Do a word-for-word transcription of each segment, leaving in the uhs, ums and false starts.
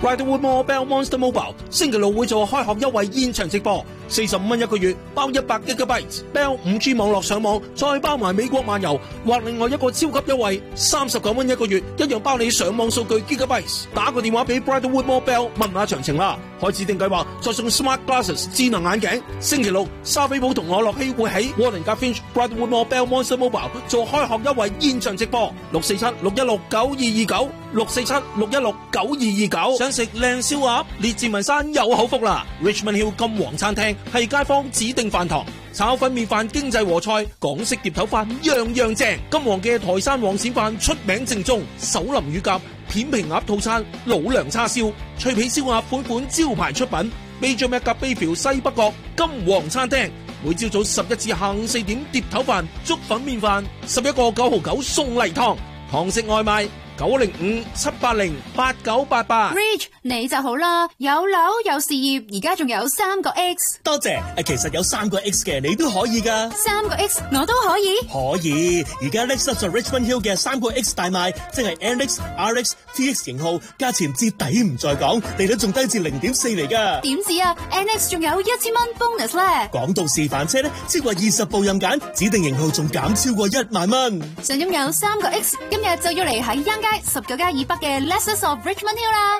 Bridlewood Mall Bell Monster Mobile 星期六會做開學優惠現場直播，四十五蚊一個月，包一百 Gigabyte Bell 五 G 網絡上網，再包埋美國漫遊，或另外一個超級優惠，三十九蚊一個月，一樣包你上網數據 Gigabyte。打個電話俾 Bridlewood Mall Bell 問下詳情啦。開指定計劃再送 Smart Glasses 智能眼鏡。星期六，沙菲堡同我樂希會喺 Warren Finch Bridlewood Mall Bell Monster Mobile 做開學優惠現場直播，六四七六一六九二二九，六四七六一六九二二九。想食靚燒鴨，列治文山有口福啦 ！Richmond Hill 金皇餐廳係街坊指定飯堂，炒粉麵飯、經濟和菜、港式碟頭飯樣樣正。金皇嘅台山黃鱔飯出名正宗，手林乳鴿、片皮鴨套餐、老娘叉燒、脆皮燒鴨款款招牌出品。Major Mac 夾 Bayview 西北角金皇餐廳，每朝早十一至下午四點碟頭飯、粥粉麵飯，十一個九毫九送例湯，堂食外賣。九零五七八零八九八八 Rich 你就好啦，有樓有事業，而家仲有三個 X。 多謝，其實有三個 X 嘅你都可以噶。 三個 X 我都可以。 可以，而家 Lexus Richmond Hill 嘅三個 X 大賣，即係 N X、R X、T X 型號，價錢至抵唔再講，利率仲低至零點四厘噶。 點止啊 ？N X 仲有一千蚊 bonus 咧。 講到示範車咧，超過二十部任揀，指定型號仲減超過一萬蚊。 想擁有三個 X， 今日就要嚟喺央街十九街以北嘅 Lexus of Richmond Hill 啦。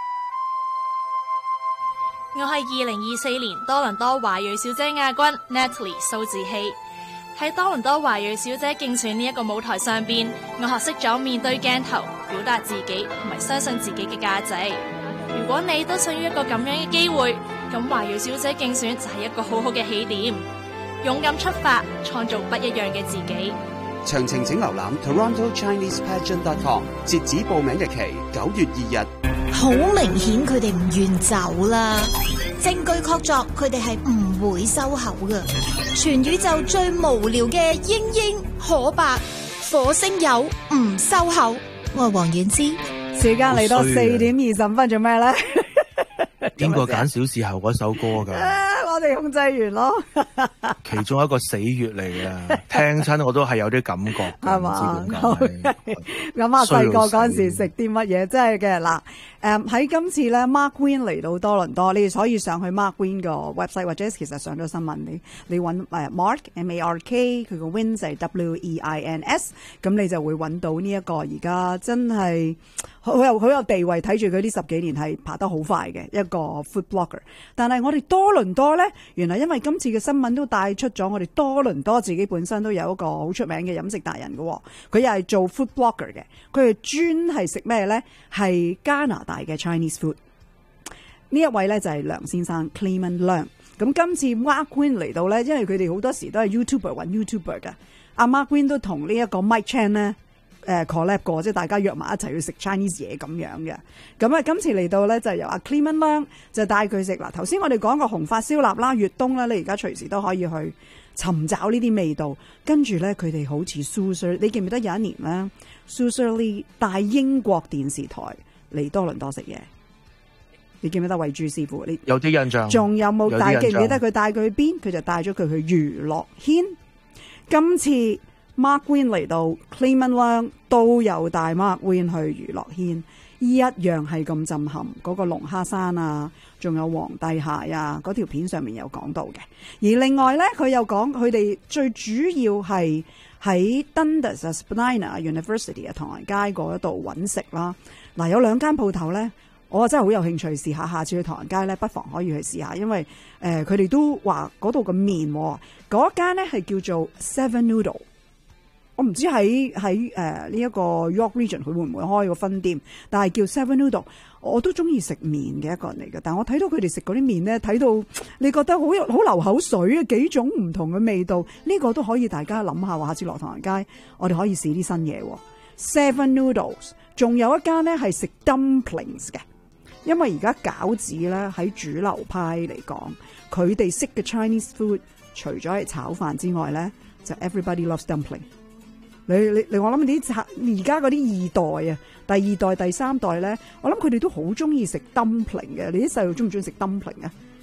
我係二零二四年多倫多華裔小姐亞軍 Natalie 蘇志希。喺多倫多華裔小姐競選呢一個舞台上邊，我學識咗面對鏡頭，表達自己同埋相信自己嘅價值。如果你都想要一個咁樣嘅機會，咁華裔小姐競選就係一個好好嘅起點。勇敢出發，創造不一樣嘅自己。 詳情請瀏覽 Toronto Chinese Pageant dot com， 截止報名日期九月二日。 好明顯佢哋唔願走啦，證據確鑿佢哋係唔會收口㗎。全宇宙最無聊嘅英英可白火星友唔收口。我係黃婉之， 時間嚟到四點二十分，做咩咧？ 邊個揀小時候嗰首歌噶？ 我哋控制員咯， 其中一個死穴嚟嘅，聽親我都係有啲感覺，係嘛？ 咁啊，細個嗰陣時食啲乜嘢，真係嘅嗱。誒喺今次咧 ，Mark Wynne 嚟到多倫多，你哋可以上去 Mark Wynne 個 website， 或者其實上咗新聞，你你揾誒 Mark M A R K， 佢個 Wynne 就係 W E I N S， 咁你就會揾到呢一個而家真係好有好有地位，睇住佢呢十幾年係爬得好快嘅一個 food blogger。但係我哋多倫多咧，原來因為今次嘅新聞都帶出咗我哋多倫多自己本身都有一個好出名嘅飲食達人嘅，佢又係做 food blogger 嘅，佢係專係食咩咧？係加拿大嘅 Chinese food。呢一位咧就係梁先生 Clement Leung。咁今次 Mark Wynne 嚟到咧，因為佢哋好多時都係 YouTuber 揾 YouTuber 嘅，阿 Mark Wynne 都同呢一個 Mike Chan 咧誒 collab 過，即係大家約埋一齊去食 Chinese 嘢咁樣嘅。咁啊，今次嚟到咧就由阿 Clement Leung 就帶佢食嗱。頭先我哋講過紅發燒臘啦、粵東啦，你而家隨時都可以去尋找呢啲味道。跟住咧，佢哋好似 Susan， 你記唔記得有一年咧 Susan Lee 帶英國電視台嚟多倫多食嘢？你記唔記得慧珠師傅？你有啲印象。 仲有冇帶？記唔記得佢帶佢去邊？佢就帶咗佢去娛樂軒。今次 Mark Wynne 嚟到 Clement Leung 都有帶 Mark Wynne 去娛樂軒，一樣係咁震撼。嗰個龍蝦山啊，仲有皇帝蟹啊，嗰條片上面有講到嘅。而另外咧，佢又講佢哋最主要係喺 Dundas Spadina University 嘅唐人街嗰度揾食啦。嗱，有兩間鋪頭咧。我真係好有興趣試下，下次去唐人街咧，不妨可以去試下，因為誒佢哋都話嗰度嘅麵，嗰間咧係叫做 Seven Noodle。我唔知喺喺誒呢一個 York Region 佢會唔會開個分店，但係叫 Seven Noodle。我都中意食麵嘅一個人嚟嘅，但係我睇到佢哋食嗰啲麵咧，睇到你覺得好好流口水啊！幾種唔同嘅味道，呢個都可以大家諗下，話下次落唐人街，我哋可以試啲新嘢。Seven Noodles， 仲有一間咧係食 dumplings 嘅。因為而家餃子咧喺主流派嚟講，佢哋識嘅 Chinese food 除咗係炒飯之外咧，就 everybody loves dumpling。你你你我諗啲而家嗰啲二代啊，第二代第三代咧，我諗佢哋都好中意食 dumpling 嘅。你啲細路中唔中意食 dumpling 啊？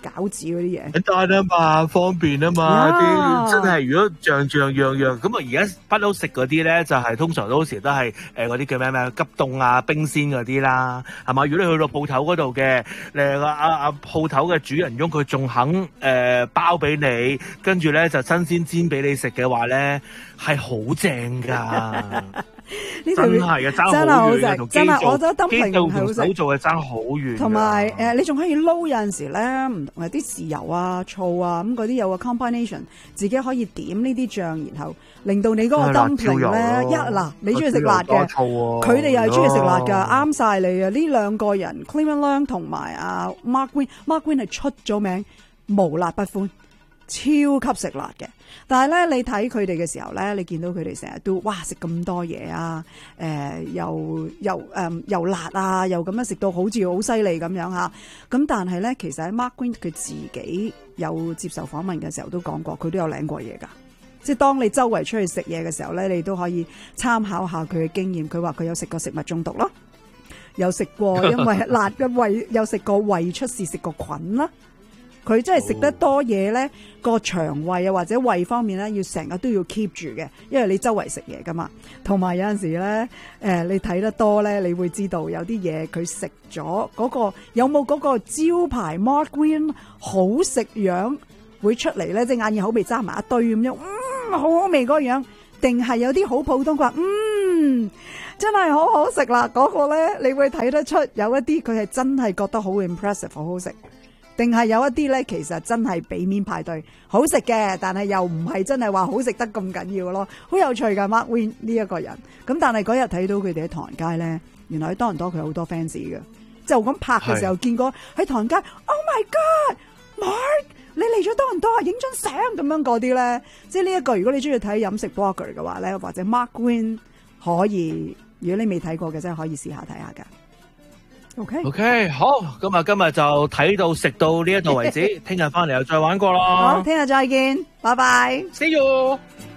餃子嗰啲嘢。 簡單啊嘛，方便啊嘛，啲 Yeah. 真係如果樣樣樣樣咁啊，而家不嬲食嗰啲咧，就係、是、通常都時都係誒嗰啲叫咩咩急凍啊、冰鮮嗰啲啦，係嘛？如果你去到鋪頭嗰度嘅，誒阿阿阿鋪頭嘅主人翁佢仲肯誒、呃、包俾你，跟住咧就新鮮煎俾你食嘅話咧，係好正㗎。 呢真係啊，爭好遠啊，同機真係我覺得做 dumpling 機做係好食同手做嘅爭好遠㗎。 同埋誒，你仲可以撈有陣時咧，唔同嘅啲豉油啊、醋啊，咁嗰啲有個 combination，自己可以點呢啲醬，然後令到你嗰個 dumpling 咧一嗱，你中意食辣嘅，佢哋又係中意食辣㗎，啱晒你啊！呢兩個人 Clement Leung 同埋阿 Mark Green，Mark Green 係出咗名無辣不歡，超級食辣嘅。但係咧，你睇佢哋嘅時候咧，你見到佢哋成日都哇食咁多嘢啊，誒、呃、又又誒、呃、又辣啊，又咁樣食到好似好犀利咁樣嚇。咁但係咧，其實喺 Mark Green 佢自己有接受訪問嘅時候都講過，佢都有領過嘢㗎。即係當你周圍出去食嘢嘅時候咧，你都可以參考下佢嘅經驗。佢話佢有食過食物中毒咯，有食過因為辣嘅胃，有食過胃出事，食過菌啦。佢真係食得多嘢咧，個腸胃啊或者胃方面咧，要成日都要 keep 住嘅，因為你周圍食嘢噶嘛。同埋有陣時咧，誒、呃、你睇得多咧，你會知道有啲嘢佢食咗嗰個有冇嗰個招牌 Mark Green 好食樣會出嚟咧，即係眼耳口鼻揸埋一堆咁樣，嗯，好好味嗰樣，定係有啲好普通話，嗯，真係好好食啦。嗰、嗰個咧，你會睇得出有一啲佢係真係覺得好 impressive， 好好食。定係有一啲咧，其實真係俾面派對，好食嘅，但係又唔係真係話好食得咁緊要咯，好有趣噶 Mark Green 呢一個人。咁但係嗰日睇到佢哋喺唐人街咧，原來喺多倫多佢好多 fans 嘅，就咁拍嘅時候見過喺唐人街 ，Oh my God，Mark，你嚟咗多倫多啊，影張相咁樣嗰啲咧，即係呢一個如果你中意睇飲食 blogger 嘅話咧，或者 Mark Green 可以，如果你未睇過嘅真係可以試下睇下噶。OK OK 好，咁啊今日就睇到食到呢一度為止，聽日翻嚟又再玩過啦。 好，聽日再見，拜拜 ，See you。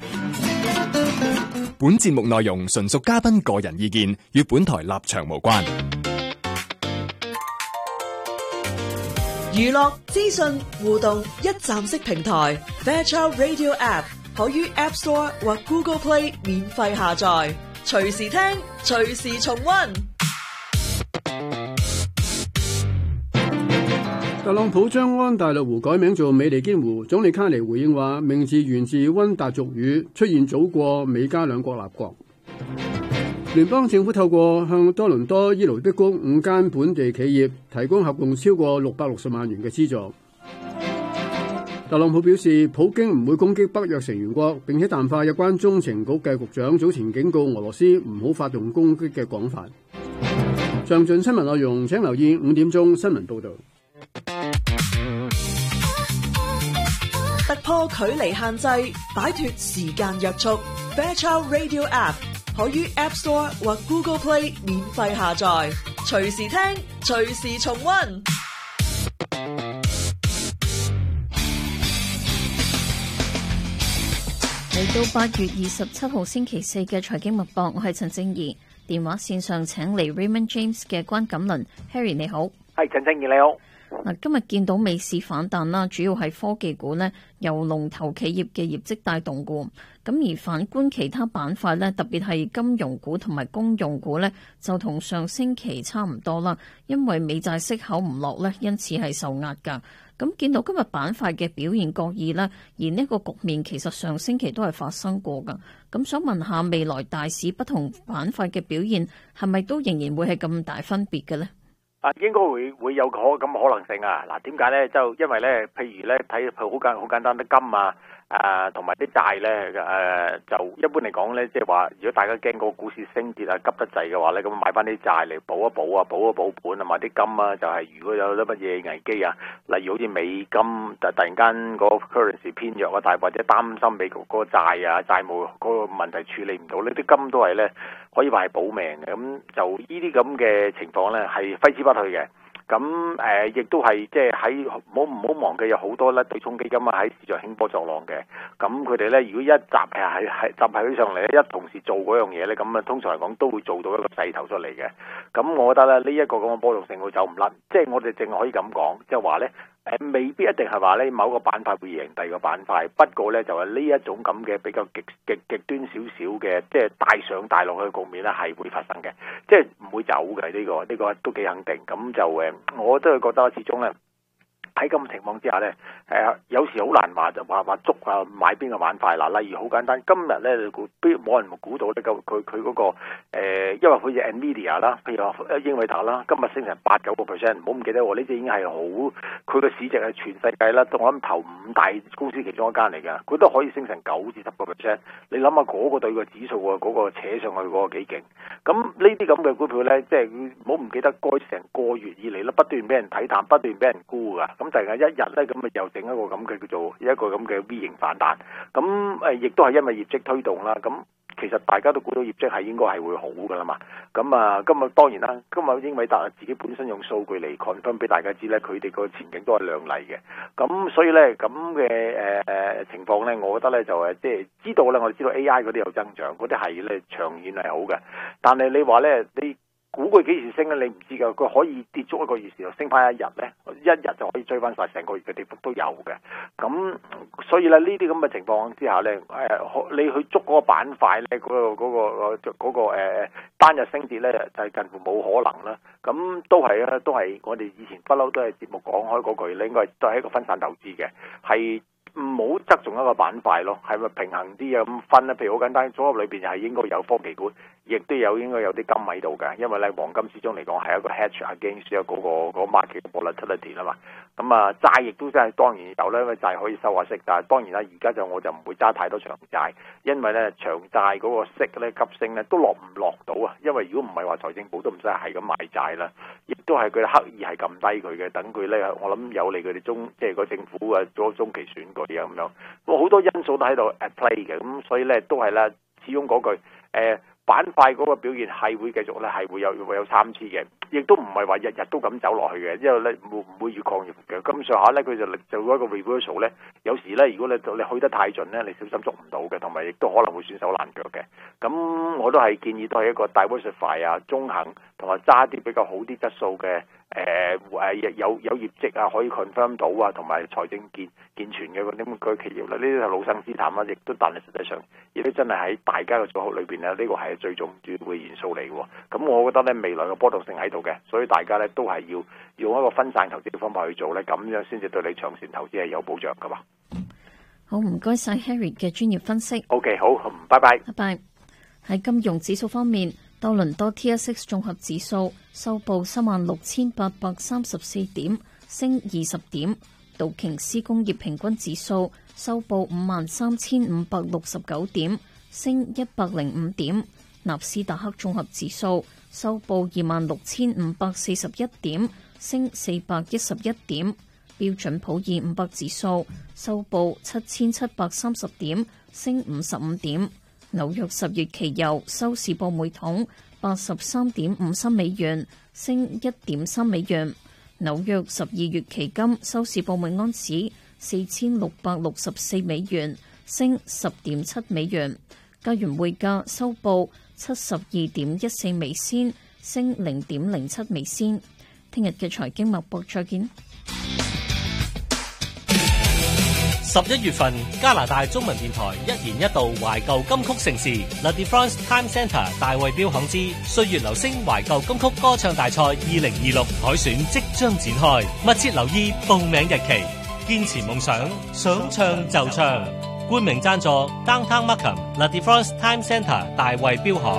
本節目內容純屬嘉賓個人意見，與本台立場無關。 娛樂資訊互動一站式平台 Fairchild Radio App 可於 App Store 或 Google Play 免費下載，隨時聽，隨時重溫。 特朗普將安大略湖改名做美利堅湖，總理卡尼回應話名字源自溫達族語，出現早過美加兩國立國。聯邦政府透過向多倫多伊勞碧谷五間本地企業提供合共超過六百六十萬元嘅資助。特朗普表示，普京唔會攻擊北約成員國，並且淡化有關中情局嘅局長早前警告俄羅斯唔好發動攻擊嘅講法。詳盡新聞內容請留意五點鐘新聞報導。 突破距離限制，擺脫時間約束。Fairchild Radio App 可於 App Store 或 Google Play 免費下載，隨時聽，隨時重溫。 嚟到八月二十七號星期四嘅財經脈搏，我係陳正儀。電話線上請嚟 Raymond James 嘅關錦麟 Harry， 你好。 係陳正儀，你好。 嗱，今日見到美市反彈啦，主要係科技股呢，由龍頭企業嘅業績帶動嘅。咁而反觀其他板塊呢，特別係金融股同埋公用股呢，就同上星期差唔多啦。因為美債息口唔落呢，因此係受壓㗎。咁見到今日板塊嘅表現各異啦，而呢個局面其實上星期都係發生過㗎。咁想問下未來大市不同板塊嘅表現係咪都仍然會係咁大分別嘅呢？ 啊，應該會會有可咁可能性啊！嗱，點解咧？就因為咧，譬如咧睇好簡好簡單啲金啊，啊同埋啲債咧，誒、啊、就一般嚟講咧，即係話，如果大家驚個股市升跌啊急得滯嘅話咧，咁買翻啲債嚟補一補啊，補一補盤啊，買啲金啊，就係、是、如果有啲乜嘢危機啊，例如好似美金突突然間個 currency 偏弱啊，但係或者擔心美國嗰個債啊債務嗰個問題處理唔到，呢啲金都係咧可以話係保命嘅。咁就呢啲咁嘅情況咧係揮之不去嘅。咁誒，亦、呃、都係即係喺唔好唔好忘記有好多咧對沖基金啊喺市場興波作浪嘅。咁佢哋咧如果一集係係係集係起上嚟咧，一同時做嗰樣嘢咧，咁啊通常嚟講都會做到一個勢頭出嚟嘅。咁我覺得咧呢一、這個咁嘅波動性會走唔甩，即係我哋淨係可以咁講，即係話咧誒未必一定係話咧某個板塊會贏第二個板塊，不過咧就係呢一種咁嘅比較極極極端少少嘅，即係大上大落嘅局面咧係會發生嘅，即係唔會走嘅呢個呢個都幾肯定。咁就誒，我都係覺得始終咧。喺咁嘅情況之下咧，誒有時好難話就話話捉啊買邊個板塊嗱，例如好簡單，今日咧估冇人估到咧，佢佢佢嗰個誒，因為好似 Nvidia 啦，譬如話英偉達啦，今日升成八九個 percent， 唔好唔記得喎，呢隻已經係好，佢嘅市值係全世界啦，我諗頭五大公司其中一間嚟嘅，佢都可以升成九至十個 percent， 你諗下嗰個對個指數啊，嗰個扯上去嗰個幾勁，咁呢啲咁嘅股票咧，即係唔好唔記得過成個月以嚟咧，不斷俾人睇淡，不斷俾人沽㗎。咁突然間一日咧，咁啊又整一個咁嘅叫做一個咁嘅 V 型反彈，咁誒亦都係因為業績推動啦。咁其實大家都估到業績係應該係會好噶啦嘛。咁啊，今日當然啦，今日英偉達自己本身用數據嚟 confirm 俾大家知咧，佢哋個前景都係亮麗嘅。咁所以咧咁嘅誒誒情況咧，我覺得咧就係即係知道咧，我哋知道 A I 嗰啲有增長，嗰啲係咧長遠係好嘅。但係你話咧你。估佢幾時升咧？你唔知㗎，佢可以跌足一個月時候升翻一日咧，一日就可以追翻晒成個月嘅跌幅都有嘅。咁所以咧呢啲咁嘅情況之下咧，誒你去捉嗰個板塊咧，嗰、嗰個嗰、嗰個嗰、嗰個誒單日升跌咧就係近乎冇可能啦。咁都係啊，都係我哋以前不嬲都係節目講開嗰句咧，應該都係一個分散投資嘅，係。唔好側重一個板塊咯，係咪平衡啲啊？咁分咧，譬如好簡單，組合裏邊係應該有科技股，亦都有應該有啲金喺度嘅，因為咧黃金始終嚟講係一個 hedge against 嗰、嗰個嗰、嗰個 market volatility 啦嘛。咁啊債亦都真係當然有咧，因為債可以收下息，但係當然啦，而家就我就唔會揸太多長債，因為咧長債嗰個息咧急升咧都落唔落到啊！因為如果唔係話財政部都唔使係咁買債啦，亦都係佢刻意係撳低佢嘅，等佢咧我諗有利佢哋中即係個政府啊做中期選舉。咁樣，咁好多因素都喺度 at play 嘅，咁所以咧都係啦，始終嗰句，誒、呃、板塊嗰個表現係會繼續咧係會有會有參差嘅，亦都唔係話日日都咁走落去嘅，因為咧唔唔會越抗越嘅，咁上下咧佢就做一個 reversal 咧，有時咧如果你你去得太盡咧，你小心捉唔到嘅，同埋亦都可能會損手爛腳嘅，咁我都係建議都係一個 diversify 啊，中肯同埋揸啲比較好啲質素嘅。誒誒、呃、有有業績啊，可以 confirm 到啊，同埋財政健健全嘅嗰啲咁嘅企業啦，呢啲係老生之談啦，亦都但係實際上亦都真係喺大家嘅組合裏邊咧，呢、這個係最重要嘅元素嚟嘅。咁我覺得咧未來嘅波動性喺度嘅，所以大家咧都係要用一個分散投資嘅方法去做咧，咁樣先至對你長線投資係有保障噶嘛。 好，唔該晒 Harry 嘅專業分析。 OK， 好，拜拜。 拜拜。喺金融指數方面，多倫多 T S X 綜合指數收報三萬六千八百三十四點，升二十點；道瓊斯工業平均指數收報五萬三千五百六十九點，升一百零五點；納斯達克綜合指數收報二萬六千五百四十一點，升四百一十一點；標準普爾五百指數收報七千七百三十點，升五十五點。紐約十月期油收市報每桶八十三點五三美元，升一點三美元。紐約十二月期金收市報每安士四千六百六十四美元，升十點七美元。加元匯價收報七十二點一四美仙，升零點零七美仙。聽日嘅財經脈搏再見。 十一月份，加拿大中文電台一年一度懷舊金曲盛事 La Défense Time Centre 大衛標行之歲月留聲懷舊金曲歌唱大賽二零二六海選即將展開，密切留意報名日期，堅持夢想，想唱就唱。冠名贊助 Downtown Markham La Défense Time Centre 大衛標行。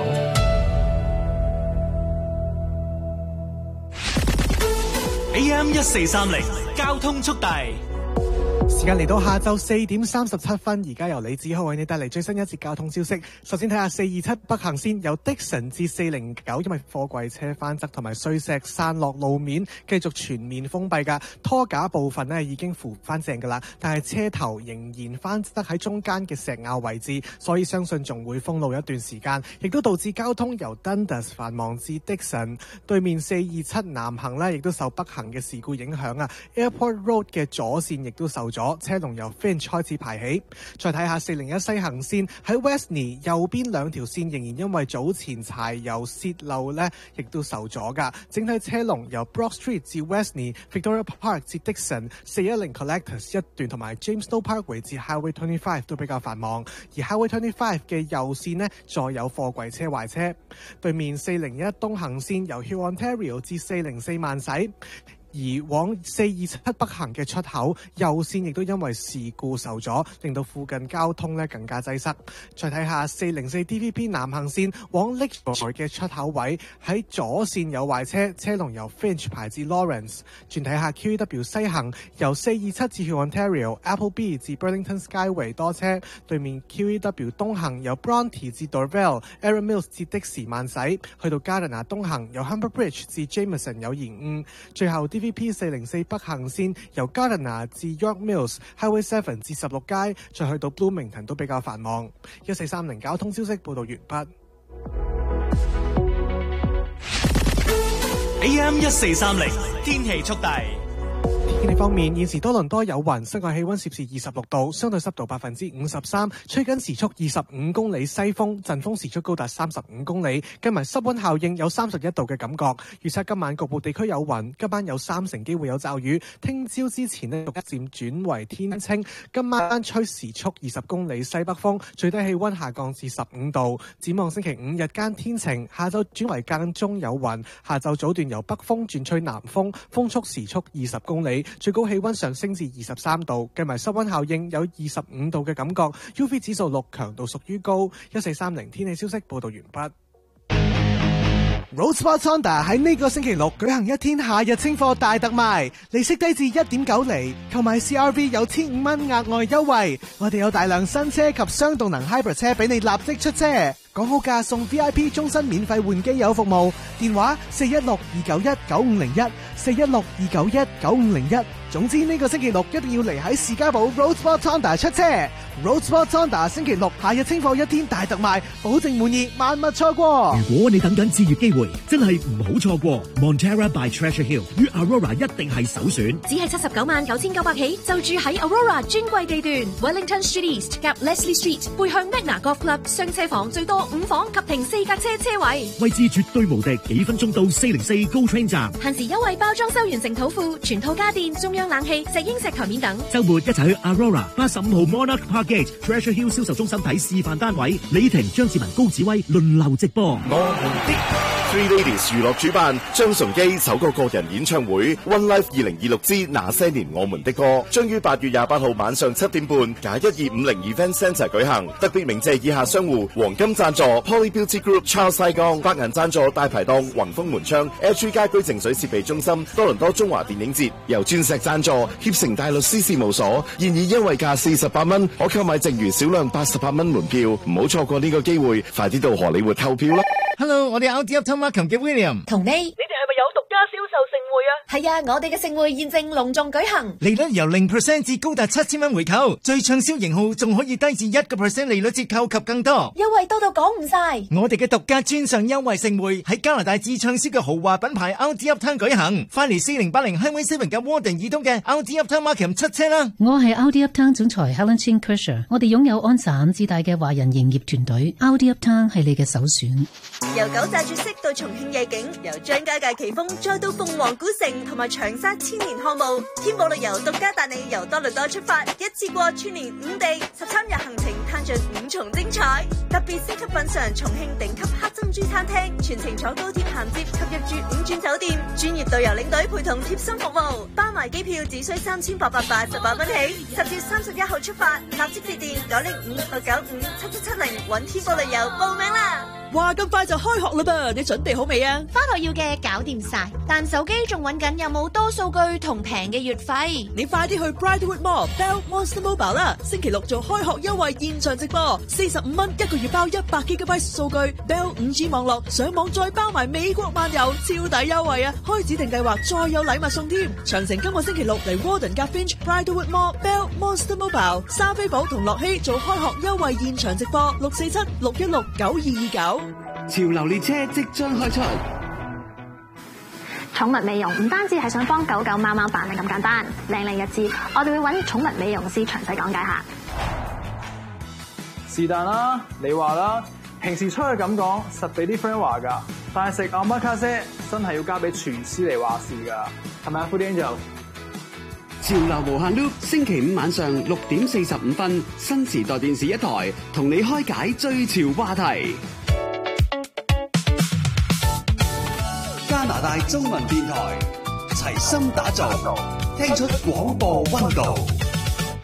A M 一四三零交通速遞。 時間嚟到下晝四點三十七分，而家由李子浩為你帶嚟最新一節交通消息。首先睇下四二七北行線由的神至四零九，因為貨櫃車翻側同埋碎石散落路面，繼續全面封閉噶。拖架部分呢已經扶翻正噶啦，但係車頭仍然翻側喺中間嘅石坳位置，所以相信仲會封路一段時間，亦都導致交通由 Dundas 繁忙至的神。對面四二七南行呢亦都受北行嘅事故影響啊 ，Airport Road 嘅左線亦都受咗，車龍由 Finch 開始排起。再睇下四零一西行線喺 Westney 右邊兩條線仍然因為早前柴油泄漏呢，亦都受阻㗎。整體車龍由 Broad Street 至 Westney、Victoria Park 至 Dixon、四一零 Collectors 一段同埋 James Snow Parkway 至 Highway twenty-five 都比較繁忙，而 Highway twenty-five 嘅右線呢，再有貨櫃車壞車。對面四零一東行線由 Huon Ontario 至四零四慢駛。而往四二七北行嘅出口右線亦都因為事故受阻，令到附近交通咧更加擠塞。再睇下四零四 D V P 南行線往 Lakeshore 嘅出口位喺左線有壞車，車龍由 Finch 排至 Lawrence。轉睇下 Q E W 西行由四二七至 Ontario Appleby 至 Burlington Skyway 多車，對面 Q E W 東行由 Bronte 至 Dorvale、Erin Mills 至的士慢駛，去到加拿大東行由 Humber Bridge 至 Jameson 有延誤。最後 D V P 四零四北行線由 Gardiner 至 York Mills、Highway seven 至十六街，再去到 Bloomington 都比較繁忙。一四三零交通消息報道完畢。 A M 一四三零天氣速遞。 天氣方面，現時多倫多有雲，室外氣溫攝氏二十六度，相對濕度百分之五十三，吹緊時速二十五公里西風，陣風時速高達三十五公里，計埋濕溫效應有三十一度嘅感覺。預測今晚局部地區有雲，今晚有三成機會有驟雨。聽朝之前呢，逐漸轉為天清，今晚吹時速二十公里西北風，最低氣溫下降至十五度。展望星期五日間天晴，下晝轉為間中有雲，下晝早段由北風轉吹南風，風速時速二十公里。最高氣溫上升至二十三度，計埋濕溫效應有二十五度嘅感覺 ，U V 指數六，強度屬於高。一四三零天氣消息報道完畢。 Road Sports Honda 喺呢個星期六舉行一天夏日清貨大特賣，利息低至一點九厘，購買 C R V 有千五蚊額外優惠。我哋有大量新車及雙動能 Hybrid 車俾你立即出車，講好價送 V I P 終身免費換機油服務，電話四一六二九一九五零一，四一六二九一九五零一。總之呢個星期六一定要嚟喺士嘉堡 Road Sports Honda 出車。Road Sports Honda 星期六夏日清貨一天大特賣，保證滿意，萬勿錯過。 如果你等緊置業機會，真係唔好錯過。Montera by Treasure Hill 於 Aurora 一定係首選。 只係七十九萬九千九百起，就住喺 Aurora 專櫃地段 Wellington Street East 夾 Leslie Street， 背向 Magna Golf Club， 雙車房最多五房及停四架車車位， 位置絕對無敵，幾分鐘到四零四 GO Train 站。 限時優惠包裝修完成土庫，全套家電、中央冷氣、石英石台面等。 週末一齊去 Aurora 八十五號 Monarch Parkgate Treasure Hill 銷售中心睇示範單位，李婷、張志文、高子威輪流直播。 我們的 Three Ladies 娛樂主辦張崇基首個個人演唱會 One Life 二零二六之那些年我們的歌，將於八月廿八號晚上七點半，假一二五零 Event Centre 舉行。特別鳴謝以下商戶：黃金贊助 Poly Beauty Group Charles 西江，白銀贊助大排檔宏豐門窗 H 家居淨水設備中心，多倫多中華電影節。由鑽石贊助協成大律師事務所，現已優惠價四十八蚊，可購買剩餘少量八十八蚊門票，唔好錯過呢個機會，快啲到荷里活購票啦！ Hello， 我哋 R D Uptown Markham 嘅 William， 同你，你哋係咪有獨家銷售盛會啊？係啊，我哋嘅盛會現正隆重舉行， 利率由零 percent 至高達七千蚊回購，最暢銷型號仲可以低至一個 percent 利率折扣及更多， 優惠多到講唔晒。 我哋嘅獨家專上優惠盛會喺加拿大至暢銷嘅豪華品牌 R D Uptown 舉行，快嚟四零八零 Highway seven 嘅 Warden 以東嘅 R D Uptown Markham 出車啦！ 我係 R D Uptown 總裁 Helen Chin Kersher， 我哋擁有安省至大嘅華人營業團隊 ，R D Uptown 係你嘅首選。 由九寨絕色到重慶夜景，由張家界奇峰再到鳳凰古城同埋長沙千年漢墓，天寶旅遊獨家帶你由多倫多出發，一次過串聯五地，十三日行程探盡五重精彩，特別升級品嘗重慶頂級黑珍珠餐廳，全程坐高鐵銜接及入住五鑽酒店，專業導遊領隊陪同貼心服務，包埋機票只需三千八百八十八蚊起，十月三十一號出發，立即致電九零五六九五七七七零揾天寶旅遊報名啦！ 哇，咁快就開學啦噃，你準備好未啊？ 返學要嘅搞掂晒，但手機仲揾緊有冇多數據同平嘅月費。 你快啲去 Brightwood Mall Bell Monster Mobile 啦！星期六做開學優惠現場直播，四十五蚊一個月包一百 G B 數據 ，Bell 五 G 網絡上網再包埋美國漫遊，超抵優惠啊！開指定計劃再有禮物送添。詳情今個星期六嚟 Warden 加 Finch Brightwood Mall Bell Monster Mobile 沙菲堡同樂希做開學優惠現場直播，六四七六一六九二二九。 潮流列車即將開出。 寵物美容唔單止係想幫狗狗貓貓扮靚咁簡單，靚靚日子，我哋會揾寵物美容師詳細講解下。 是但啦，你話啦，平時出去咁講，實俾啲 friend 話㗎，但係食奧馬卡西真係要交俾廚師嚟話事㗎，係咪啊 Foodie Angel？ 潮流無限 loop， 星期五晚上六點四十五分，新時代電視一台，同你開解最潮話題。加拿大中文電台，齊心打造，聽出廣播溫度。